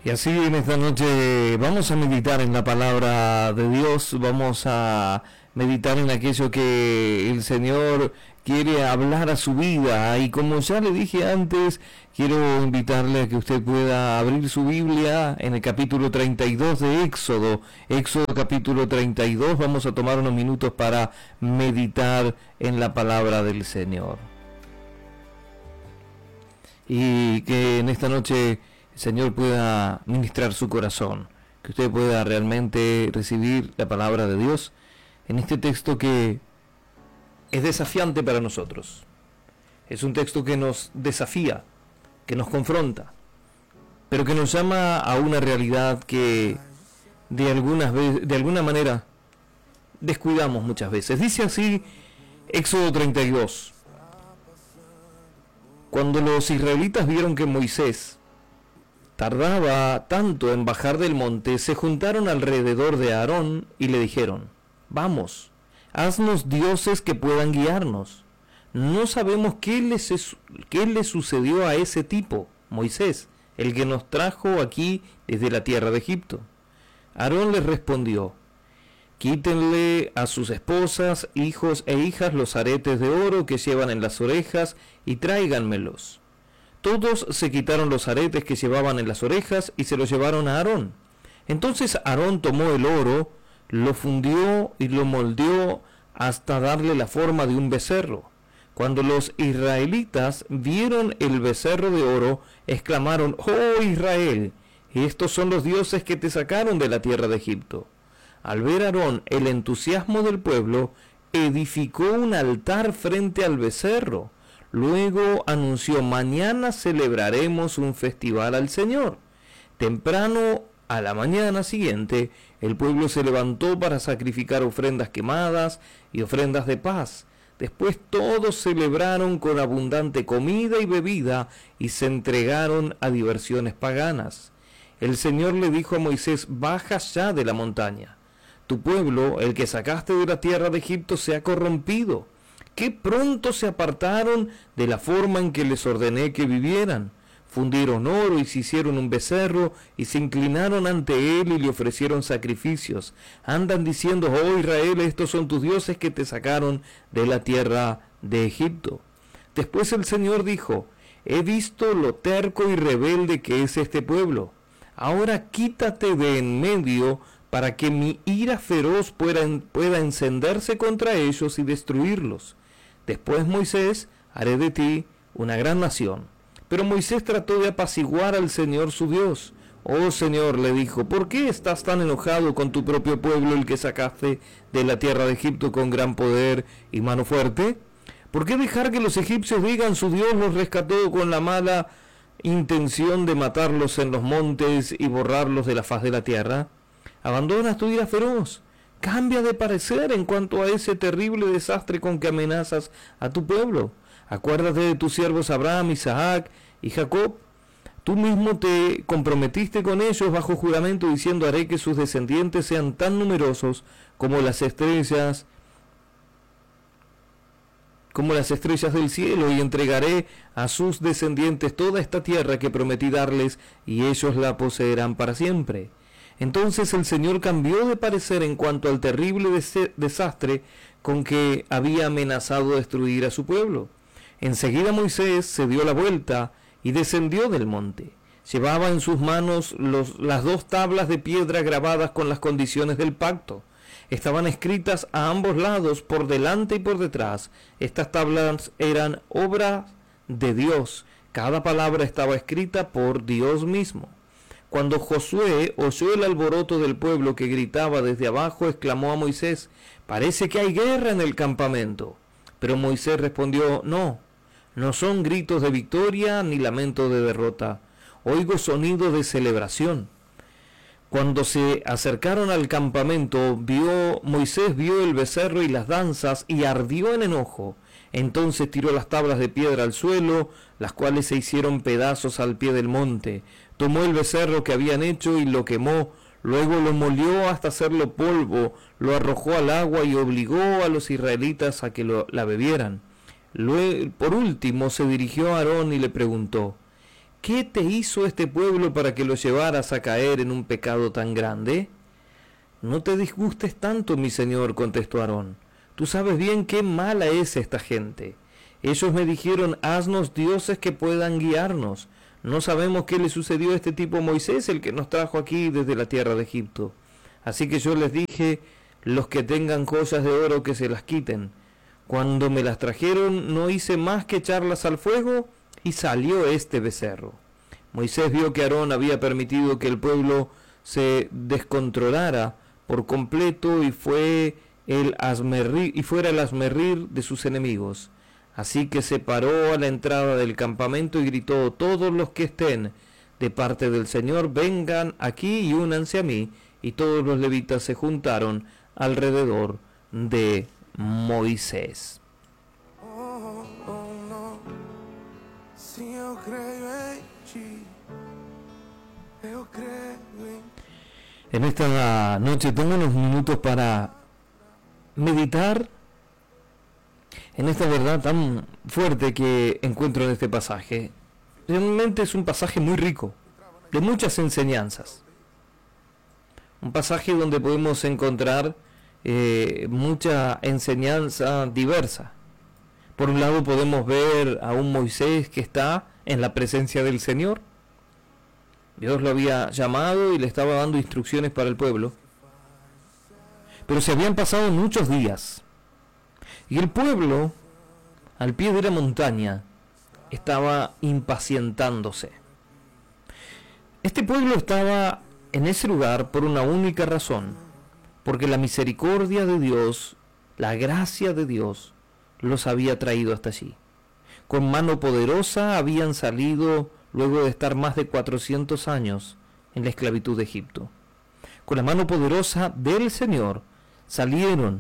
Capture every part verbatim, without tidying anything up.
Y así en esta noche vamos a meditar en la palabra de Dios, vamos a meditar en aquello que el Señor quiere hablar a su vida. Y como ya le dije antes, quiero invitarle a que usted pueda abrir su Biblia en el capítulo treinta y dos de Éxodo. Éxodo capítulo treinta y dos, vamos a tomar unos minutos para meditar en la palabra del Señor. Y que en esta noche el Señor pueda ministrar su corazón, que usted pueda realmente recibir la palabra de Dios en este texto que es desafiante para nosotros. Es un texto que nos desafía, que nos confronta, pero que nos llama a una realidad que de, algunas veces, de alguna manera descuidamos muchas veces. Dice así Éxodo treinta y dos. Cuando los israelitas vieron que Moisés tardaba tanto en bajar del monte, se juntaron alrededor de Aarón y le dijeron: vamos, haznos dioses que puedan guiarnos. No sabemos qué le, qué le sucedió a ese tipo, Moisés, el que nos trajo aquí desde la tierra de Egipto. Aarón les respondió: quítenle a sus esposas, hijos e hijas los aretes de oro que llevan en las orejas y tráiganmelos. Todos se quitaron los aretes que llevaban en las orejas y se los llevaron a Aarón. Entonces Aarón tomó el oro, lo fundió y lo moldeó hasta darle la forma de un becerro. Cuando los israelitas vieron el becerro de oro, exclamaron: ¡Oh Israel! Estos son los dioses que te sacaron de la tierra de Egipto. Al ver Aarón el entusiasmo del pueblo, edificó un altar frente al becerro. Luego anunció: mañana celebraremos un festival al Señor. Temprano a la mañana siguiente, el pueblo se levantó para sacrificar ofrendas quemadas y ofrendas de paz. Después todos celebraron con abundante comida y bebida y se entregaron a diversiones paganas. El Señor le dijo a Moisés: baja ya de la montaña. Tu pueblo, el que sacaste de la tierra de Egipto, se ha corrompido. Qué pronto se apartaron de la forma en que les ordené que vivieran. Fundieron oro y se hicieron un becerro y se inclinaron ante él y le ofrecieron sacrificios. Andan diciendo: oh Israel, estos son tus dioses que te sacaron de la tierra de Egipto. Después el Señor dijo: he visto lo terco y rebelde que es este pueblo. Ahora quítate de en medio para que mi ira feroz pueda, pueda encenderse contra ellos y destruirlos. Después, Moisés, haré de ti una gran nación. Pero Moisés trató de apaciguar al Señor su Dios. Oh Señor, le dijo, ¿por qué estás tan enojado con tu propio pueblo, el que sacaste de la tierra de Egipto con gran poder y mano fuerte? ¿Por qué dejar que los egipcios digan: su Dios los rescató con la mala intención de matarlos en los montes y borrarlos de la faz de la tierra? Abandonas tu ira feroz. Cambia de parecer en cuanto a ese terrible desastre con que amenazas a tu pueblo. Acuérdate de tus siervos Abraham, Isaac y Jacob. Tú mismo te comprometiste con ellos bajo juramento, diciendo: haré que sus descendientes sean tan numerosos como las estrellas, como las estrellas del cielo, y entregaré a sus descendientes toda esta tierra que prometí darles, y ellos la poseerán para siempre. Entonces el Señor cambió de parecer en cuanto al terrible des- desastre con que había amenazado destruir a su pueblo. Enseguida Moisés se dio la vuelta y descendió del monte. Llevaba en sus manos los, las dos tablas de piedra grabadas con las condiciones del pacto. Estaban escritas a ambos lados, por delante y por detrás. Estas tablas eran obra de Dios. Cada palabra estaba escrita por Dios mismo. Cuando Josué oyó el alboroto del pueblo que gritaba desde abajo, exclamó a Moisés: parece que hay guerra en el campamento. Pero Moisés respondió: no, no son gritos de victoria ni lamentos de derrota. Oigo sonidos de celebración. Cuando se acercaron al campamento, vio Moisés vio el becerro y las danzas y ardió en enojo. Entonces tiró las tablas de piedra al suelo, las cuales se hicieron pedazos al pie del monte. Tomó el becerro que habían hecho y lo quemó, luego lo molió hasta hacerlo polvo, lo arrojó al agua y obligó a los israelitas a que lo, la bebieran. Luego, por último, se dirigió a Aarón y le preguntó: ¿qué te hizo este pueblo para que lo llevaras a caer en un pecado tan grande? No te disgustes tanto, mi señor, contestó Aarón. Tú sabes bien qué mala es esta gente. Ellos me dijeron, haznos dioses que puedan guiarnos. No sabemos qué le sucedió a este tipo Moisés, el que nos trajo aquí desde la tierra de Egipto. Así que yo les dije, los que tengan joyas de oro que se las quiten. Cuando me las trajeron no hice más que echarlas al fuego y salió este becerro. Moisés vio que Aarón había permitido que el pueblo se descontrolara por completo y fue el hazmerrir, y fuera el hazmerrir de sus enemigos. Así que se paró a la entrada del campamento y gritó, todos los que estén de parte del Señor, vengan aquí y únanse a mí. Y todos los levitas se juntaron alrededor de Moisés. Oh, oh, no. Se eu creio em ti, eu creio em ti. En esta noche tengo unos minutos para meditar en esta verdad tan fuerte que encuentro en este pasaje. Realmente es un pasaje muy rico, de muchas enseñanzas. Un pasaje donde podemos encontrar eh, mucha enseñanza diversa. Por un lado podemos ver a un Moisés que está en la presencia del Señor. Dios lo había llamado y le estaba dando instrucciones para el pueblo. Pero se habían pasado muchos días. Y el pueblo, al pie de la montaña, estaba impacientándose. Este pueblo estaba en ese lugar por una única razón, porque la misericordia de Dios, la gracia de Dios, los había traído hasta allí. Con mano poderosa habían salido luego de estar más de cuatrocientos años en la esclavitud de Egipto. Con la mano poderosa del Señor salieron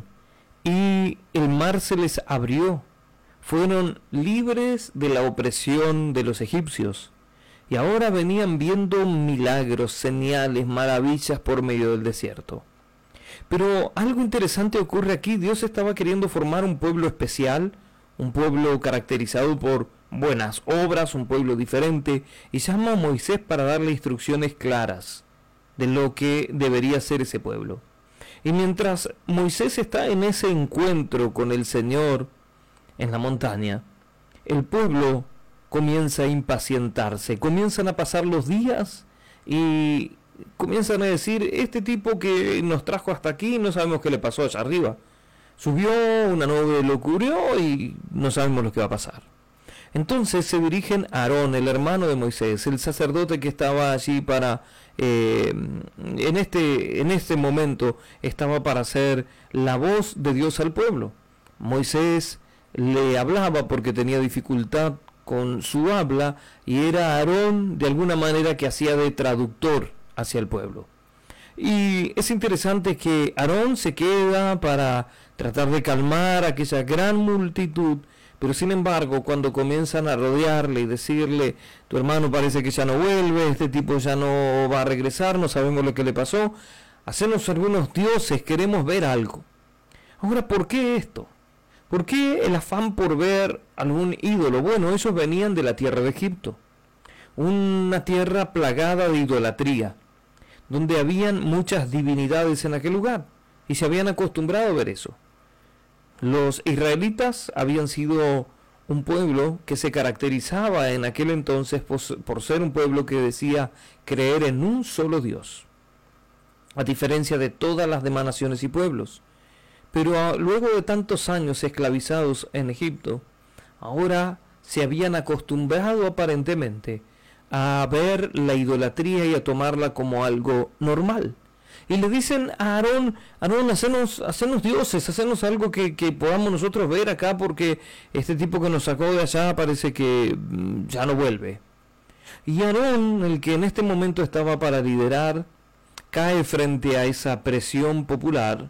y el mar se les abrió. Fueron libres de la opresión de los egipcios. Y ahora venían viendo milagros, señales, maravillas por medio del desierto. Pero algo interesante ocurre aquí. Dios estaba queriendo formar un pueblo especial, un pueblo caracterizado por buenas obras, un pueblo diferente, y llama a Moisés para darle instrucciones claras de lo que debería ser ese pueblo. Y mientras Moisés está en ese encuentro con el Señor en la montaña, el pueblo comienza a impacientarse, comienzan a pasar los días y comienzan a decir, este tipo que nos trajo hasta aquí, no sabemos qué le pasó allá arriba. Subió, una nube lo cubrió y no sabemos lo que va a pasar. Entonces se dirigen a Aarón, el hermano de Moisés, el sacerdote que estaba allí para, eh, en, este, en este momento, estaba para ser la voz de Dios al pueblo. Moisés le hablaba porque tenía dificultad con su habla y era Aarón de alguna manera que hacía de traductor hacia el pueblo. Y es interesante que Aarón se queda para tratar de calmar a aquella gran multitud, pero sin embargo cuando comienzan a rodearle y decirle, tu hermano parece que ya no vuelve, este tipo ya no va a regresar, no sabemos lo que le pasó, hacenos algunos dioses, queremos ver algo. Ahora, ¿por qué esto? ¿Por qué el afán por ver algún ídolo? Bueno, ellos venían de la tierra de Egipto, una tierra plagada de idolatría, donde habían muchas divinidades en aquel lugar, y se habían acostumbrado a ver eso. Los israelitas habían sido un pueblo que se caracterizaba en aquel entonces por, por ser un pueblo que decía creer en un solo Dios, a diferencia de todas las demás naciones y pueblos. Pero a, luego de tantos años esclavizados en Egipto, ahora se habían acostumbrado aparentemente a ver la idolatría y a tomarla como algo normal. Y le dicen a Aarón, Aarón, hacenos, hacenos dioses, hacenos algo que, que podamos nosotros ver acá, porque este tipo que nos sacó de allá parece que ya no vuelve. Y Aarón, el que en este momento estaba para liderar, cae frente a esa presión popular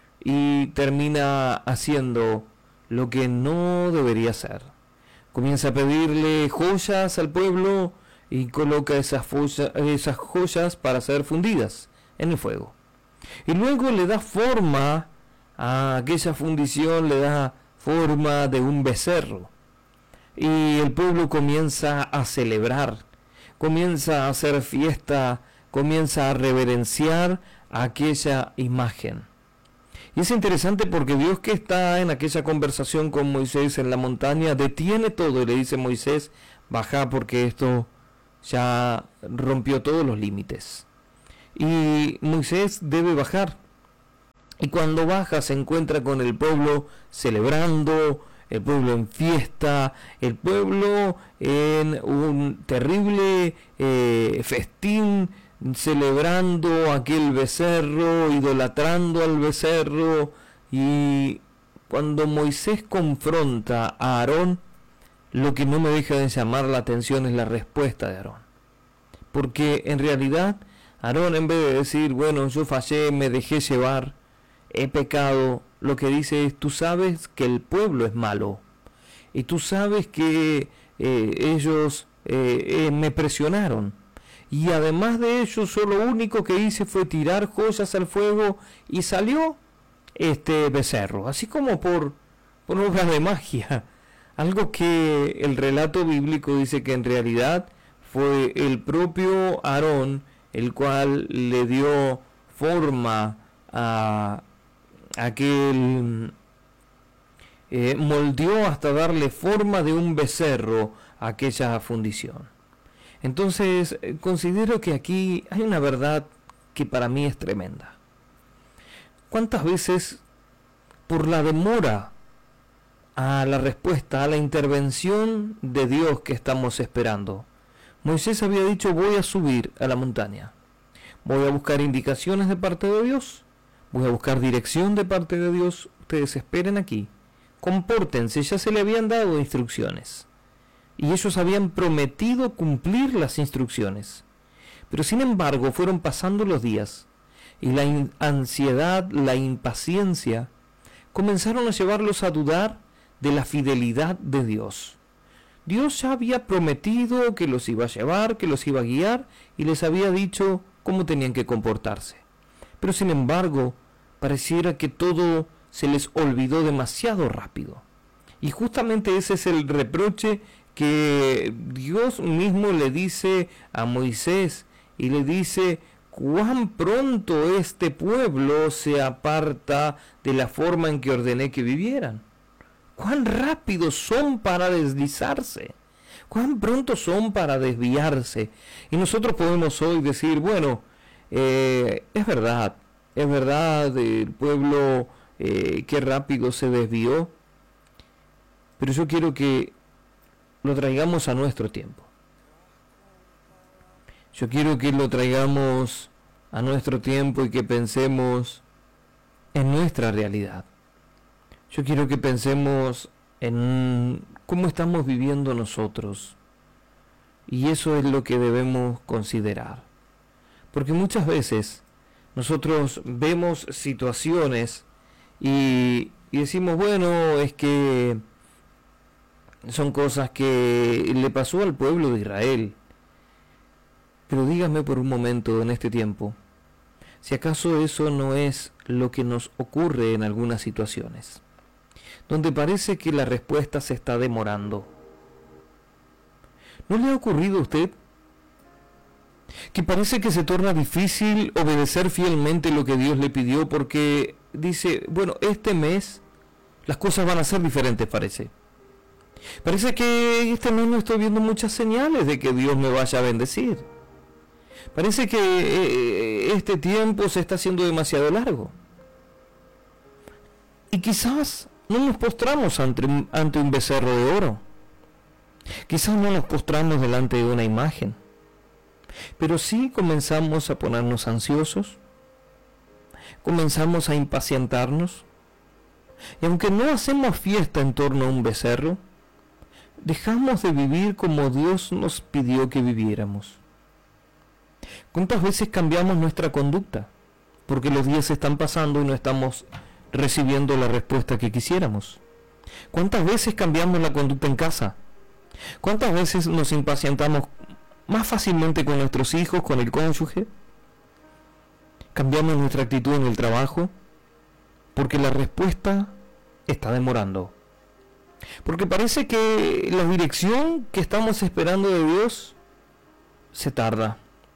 y termina haciendo lo que no debería hacer. Comienza a pedirle joyas al pueblo y coloca esas, folla, esas joyas para ser fundidas en el fuego. Y luego le da forma a aquella fundición, le da forma de un becerro. Y el pueblo comienza a celebrar. comienza a hacer fiesta, comienza a reverenciar a aquella imagen. Y es interesante porque Dios, que está en aquella conversación con Moisés en la montaña, detiene todo y le dice: Moisés, baja, porque esto ya rompió todos los límites. Y Moisés debe bajar. Y cuando baja se encuentra con el pueblo celebrando, el pueblo en fiesta, el pueblo en un terrible eh, festín, celebrando aquel becerro, idolatrando al becerro. Y cuando Moisés confronta a Aarón, lo que no me deja de llamar la atención es la respuesta de Aarón. Porque en realidad Aarón, en vez de decir, bueno, yo fallé, me dejé llevar, he pecado, lo que dice es: tú sabes que el pueblo es malo, y tú sabes que eh, ellos eh, eh, me presionaron, y además de ello, yo lo único que hice fue tirar joyas al fuego y salió este becerro, así como por, por obra de magia. Algo que el relato bíblico dice que en realidad fue el propio Aarón el cual le dio forma a aquel, eh, moldeó hasta darle forma de un becerro a aquella fundición. Entonces, considero que aquí hay una verdad que para mí es tremenda. ¿Cuántas veces, por la demora a la respuesta, a la intervención de Dios que estamos esperando, Moisés había dicho: voy a subir a la montaña, voy a buscar indicaciones de parte de Dios, voy a buscar dirección de parte de Dios, ustedes esperen aquí, compórtense, ya se le habían dado instrucciones, y ellos habían prometido cumplir las instrucciones, pero sin embargo fueron pasando los días, y la in- ansiedad, la impaciencia, comenzaron a llevarlos a dudar de la fidelidad de Dios. Dios ya había prometido que los iba a llevar, que los iba a guiar, y les había dicho cómo tenían que comportarse. Pero sin embargo, pareciera que todo se les olvidó demasiado rápido. Y justamente ese es el reproche que Dios mismo le dice a Moisés, y le dice: cuán pronto este pueblo se aparta de la forma en que ordené que vivieran. Cuán rápidos son para deslizarse, cuán pronto son para desviarse. Y nosotros podemos hoy decir: bueno, eh, es verdad, es verdad, el pueblo eh, qué rápido se desvió, pero yo quiero que lo traigamos a nuestro tiempo. Yo quiero que lo traigamos a nuestro tiempo y que pensemos en nuestra realidad. Yo quiero que pensemos en cómo estamos viviendo nosotros. Y eso es lo que debemos considerar. Porque muchas veces nosotros vemos situaciones y, y decimos: bueno, es que son cosas que le pasó al pueblo de Israel. Pero dígame por un momento en este tiempo, si acaso eso no es lo que nos ocurre en algunas situaciones, donde parece que la respuesta se está demorando. ¿No le ha ocurrido a usted que parece que se torna difícil obedecer fielmente lo que Dios le pidió, porque dice: bueno, este mes las cosas van a ser diferentes, parece? Parece que este mes no estoy viendo muchas señales de que Dios me vaya a bendecir. Parece que eh, este tiempo se está haciendo demasiado largo. Y quizás no nos postramos ante, ante un becerro de oro. Quizás no nos postramos delante de una imagen. Pero sí comenzamos a ponernos ansiosos. Comenzamos a impacientarnos. Y aunque no hacemos fiesta en torno a un becerro, dejamos de vivir como Dios nos pidió que viviéramos. ¿Cuántas veces cambiamos nuestra conducta? Porque los días se están pasando y no estamos recibiendo la respuesta que quisiéramos. ¿Cuántas veces cambiamos la conducta en casa? ¿Cuántas veces nos impacientamos más fácilmente con nuestros hijos, con el cónyuge? ¿Cambiamos nuestra actitud en el trabajo? Porque la respuesta está demorando. Porque parece que la dirección que estamos esperando de Dios se tarda.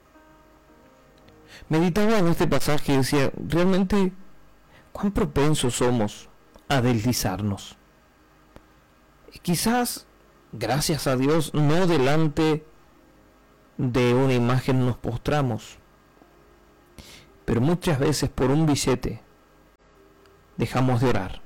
Meditaba en este pasaje y decía, realmente, cuán propensos somos a deslizarnos. Quizás, gracias a Dios, no delante de una imagen nos postramos, pero muchas veces por un billete dejamos de orar.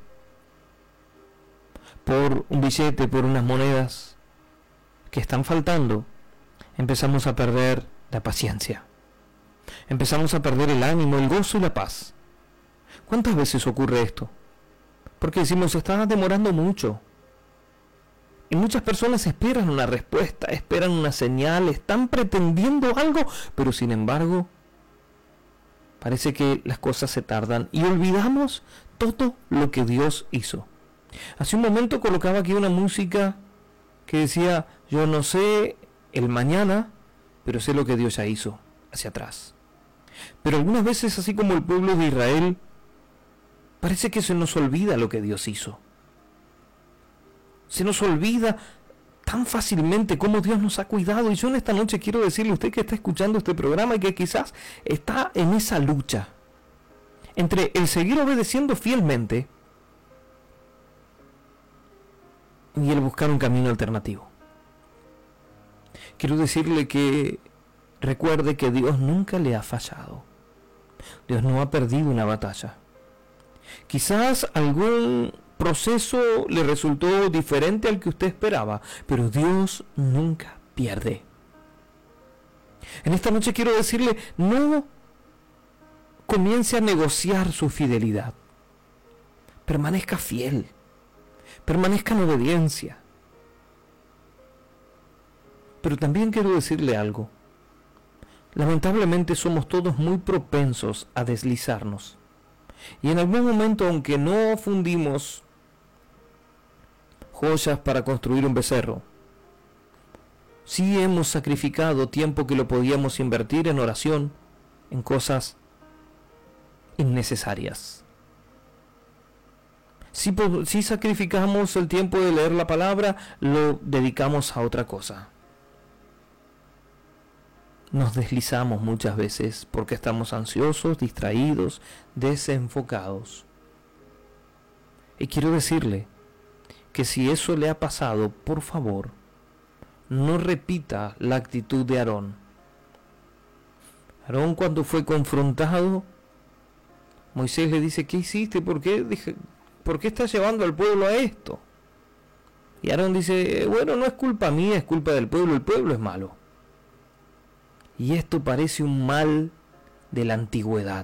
Por un billete, por unas monedas que están faltando, empezamos a perder la paciencia. Empezamos a perder el ánimo, el gozo y la paz. ¿Cuántas veces ocurre esto? Porque decimos, está demorando mucho. Y muchas personas esperan una respuesta, esperan una señal, están pretendiendo algo, pero sin embargo, parece que las cosas se tardan y olvidamos todo lo que Dios hizo. Hace un momento colocaba aquí una música que decía, yo no sé el mañana, pero sé lo que Dios ya hizo hacia atrás. Pero algunas veces, así como el pueblo de Israel, parece que se nos olvida lo que Dios hizo. Se nos olvida tan fácilmente cómo Dios nos ha cuidado. Y yo en esta noche quiero decirle a usted que está escuchando este programa y que quizás está en esa lucha entre el seguir obedeciendo fielmente y el buscar un camino alternativo. Quiero decirle que recuerde que Dios nunca le ha fallado. Dios no ha perdido una batalla. Quizás algún proceso le resultó diferente al que usted esperaba, pero Dios nunca pierde. En esta noche quiero decirle, no comience a negociar su fidelidad. Permanezca fiel. Permanezca en obediencia. Pero también quiero decirle algo. Lamentablemente somos todos muy propensos a deslizarnos. Y en algún momento, aunque no fundimos joyas para construir un becerro, sí hemos sacrificado tiempo que lo podíamos invertir en oración, en cosas innecesarias. Si, si sacrificamos el tiempo de leer la palabra, lo dedicamos a otra cosa. Nos deslizamos muchas veces porque estamos ansiosos, distraídos, desenfocados. Y quiero decirle que si eso le ha pasado, por favor, no repita la actitud de Aarón. Aarón, cuando fue confrontado, Moisés le dice, ¿qué hiciste? ¿Por qué, dije, ¿por qué estás llevando al pueblo a esto? Y Aarón dice, bueno, no es culpa mía, es culpa del pueblo, el pueblo es malo. Y esto parece un mal de la antigüedad.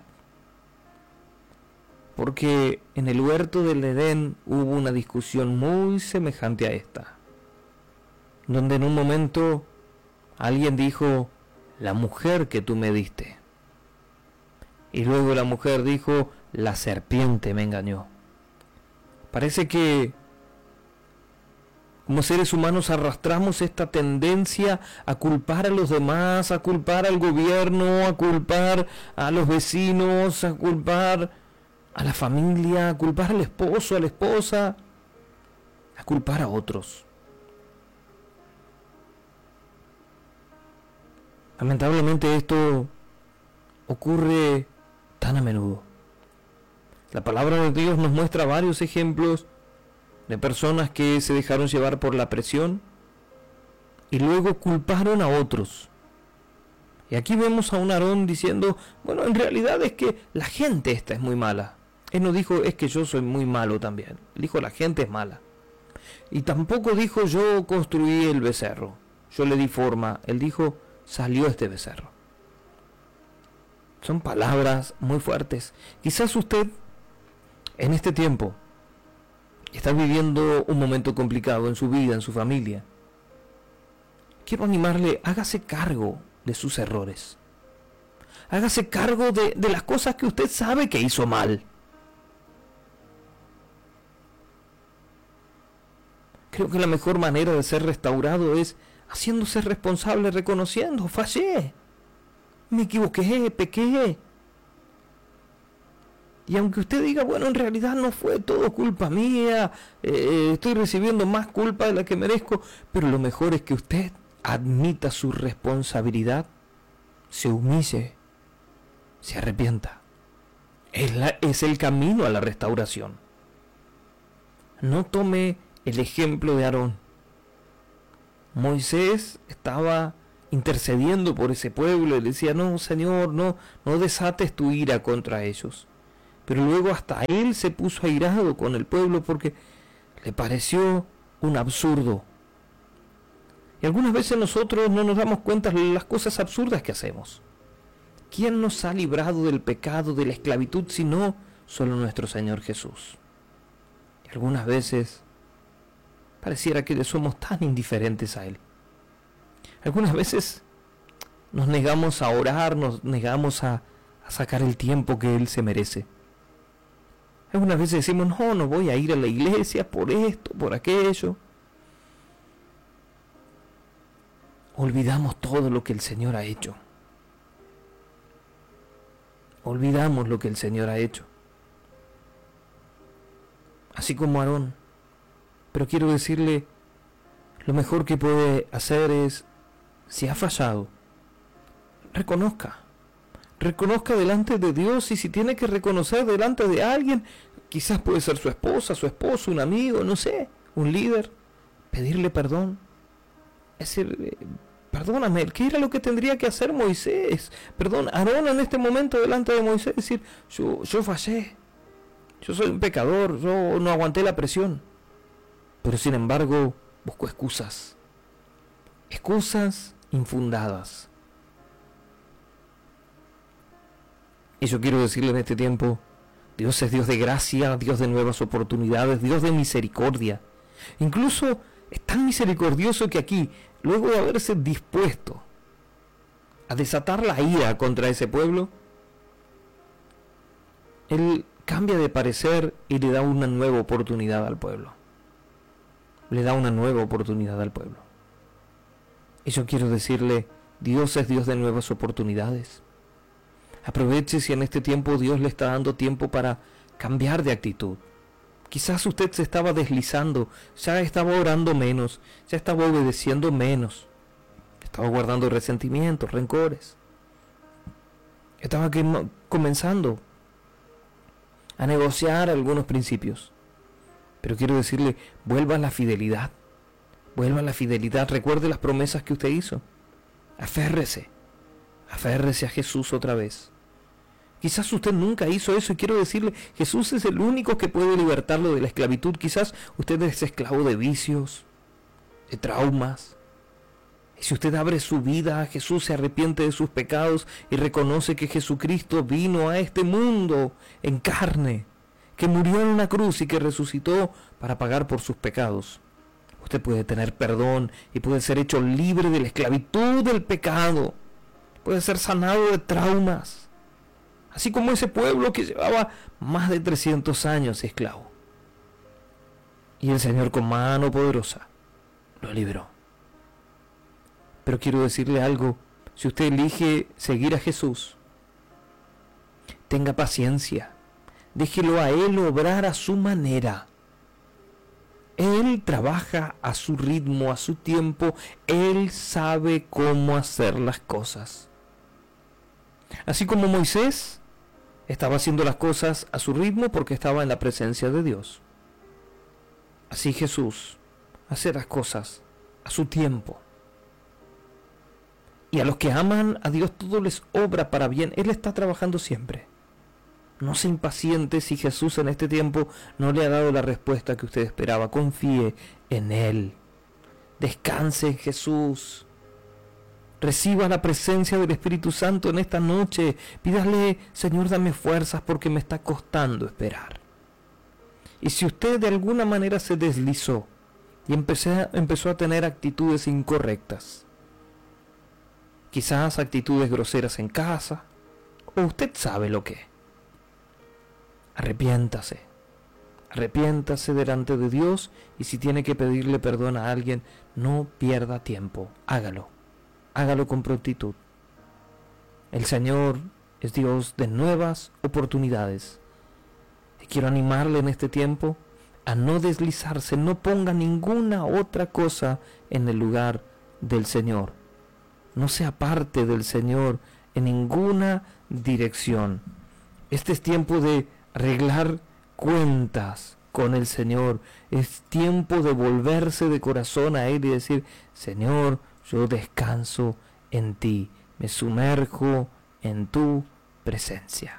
Porque en el huerto del Edén hubo una discusión muy semejante a esta. Donde en un momento alguien dijo, la mujer que tú me diste. Y luego la mujer dijo, la serpiente me engañó. Parece que como seres humanos arrastramos esta tendencia a culpar a los demás, a culpar al gobierno, a culpar a los vecinos, a culpar a la familia, a culpar al esposo, a la esposa, a culpar a otros. Lamentablemente esto ocurre tan a menudo. La palabra de Dios nos muestra varios ejemplos de personas que se dejaron llevar por la presión y luego culparon a otros. Y aquí vemos a un Aarón diciendo, bueno, en realidad es que la gente esta es muy mala. Él no dijo, es que yo soy muy malo también. Él dijo, la gente es mala. Y tampoco dijo, yo construí el becerro, yo le di forma. Él dijo, salió este becerro. Son palabras muy fuertes. Quizás usted, en este tiempo, está viviendo un momento complicado en su vida, en su familia. Quiero animarle, hágase cargo de sus errores. Hágase cargo de, de las cosas que usted sabe que hizo mal. Creo que la mejor manera de ser restaurado es haciéndose responsable, reconociendo, fallé, me equivoqué, pequé. Y aunque usted diga, bueno, en realidad no fue todo culpa mía, eh, estoy recibiendo más culpa de la que merezco, pero lo mejor es que usted admita su responsabilidad, se humille, se arrepienta. Es, la, es el camino a la restauración. No tome el ejemplo de Aarón. Moisés estaba intercediendo por ese pueblo y le decía, no, Señor, no, no desates tu ira contra ellos. Pero luego hasta él se puso airado con el pueblo porque le pareció un absurdo. Y algunas veces nosotros no nos damos cuenta de las cosas absurdas que hacemos. ¿Quién nos ha librado del pecado, de la esclavitud, sino solo nuestro Señor Jesús? Y algunas veces pareciera que somos tan indiferentes a Él. Algunas veces nos negamos a orar, nos negamos a, a sacar el tiempo que Él se merece. Algunas veces decimos, no, no voy a ir a la iglesia por esto, por aquello. Olvidamos todo lo que el Señor ha hecho. Olvidamos lo que el Señor ha hecho. Así como Aarón. Pero quiero decirle, lo mejor que puede hacer es, si ha fallado, reconozca. Reconozca delante de Dios, y si tiene que reconocer delante de alguien, quizás puede ser su esposa, su esposo, un amigo, no sé, un líder, pedirle perdón. Es decir, perdóname, ¿qué era lo que tendría que hacer Moisés? Perdón, Aarón en este momento delante de Moisés, decir, yo, yo fallé, yo soy un pecador, yo no aguanté la presión. Pero sin embargo, busco excusas, excusas infundadas. Y yo quiero decirle en este tiempo, Dios es Dios de gracia, Dios de nuevas oportunidades, Dios de misericordia. Incluso es tan misericordioso que aquí, luego de haberse dispuesto a desatar la ira contra ese pueblo, Él cambia de parecer y le da una nueva oportunidad al pueblo. Le da una nueva oportunidad al pueblo. Y yo quiero decirle, Dios es Dios de nuevas oportunidades. Aproveche si en este tiempo Dios le está dando tiempo para cambiar de actitud. Quizás usted se estaba deslizando, ya estaba orando menos, ya estaba obedeciendo menos, estaba guardando resentimientos, rencores. Estaba que, comenzando a negociar algunos principios. Pero quiero decirle, vuelva a la fidelidad, vuelva a la fidelidad, recuerde las promesas que usted hizo. Aférrese, aférrese a Jesús otra vez. Quizás usted nunca hizo eso y quiero decirle, Jesús es el único que puede libertarlo de la esclavitud. Quizás usted es esclavo de vicios, de traumas. Y si usted abre su vida a Jesús, se arrepiente de sus pecados y reconoce que Jesucristo vino a este mundo en carne, que murió en una cruz y que resucitó para pagar por sus pecados, usted puede tener perdón y puede ser hecho libre de la esclavitud del pecado. Puede ser sanado de traumas. Así como ese pueblo que llevaba más de trescientos años esclavo. Y el Señor con mano poderosa lo liberó. Pero quiero decirle algo, si usted elige seguir a Jesús, tenga paciencia, déjelo a Él obrar a su manera. Él trabaja a su ritmo, a su tiempo, Él sabe cómo hacer las cosas. Así como Moisés estaba haciendo las cosas a su ritmo porque estaba en la presencia de Dios. Así Jesús hace las cosas a su tiempo. Y a los que aman a Dios todo les obra para bien. Él está trabajando siempre. No se impaciente si Jesús en este tiempo no le ha dado la respuesta que usted esperaba. Confíe en Él. Descanse en Jesús. Reciba la presencia del Espíritu Santo en esta noche. Pídale, Señor, dame fuerzas porque me está costando esperar. Y si usted de alguna manera se deslizó y empecé, empezó a tener actitudes incorrectas, quizás actitudes groseras en casa, o usted sabe lo que, arrepiéntase. Arrepiéntase delante de Dios y si tiene que pedirle perdón a alguien, no pierda tiempo. Hágalo. Hágalo con prontitud. El Señor es Dios de nuevas oportunidades. Y quiero animarle en este tiempo a no deslizarse. No ponga ninguna otra cosa en el lugar del Señor. No se aparte del Señor en ninguna dirección. Este es tiempo de arreglar cuentas con el Señor. Es tiempo de volverse de corazón a Él y decir: Señor, yo descanso en ti, me sumerjo en tu presencia.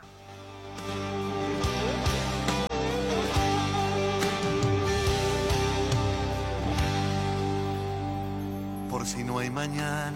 Por si no hay mañana,